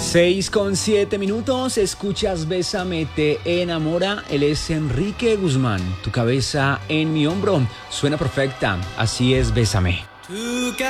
6:07, escuchas Bésame, te enamora. Él es Enrique Guzmán, tu cabeza en mi hombro. Suena perfecta, así es Bésame.